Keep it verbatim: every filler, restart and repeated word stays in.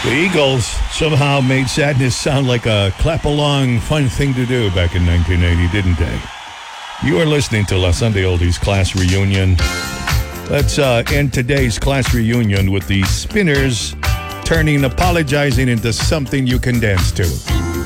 The Eagles somehow made sadness sound like a clap-along fun thing to do back in nineteen eighty, didn't they? You are listening to La Sunday Oldies Class Reunion. Let's uh, end today's class reunion with the Spinners turning apologizing into something you can dance to.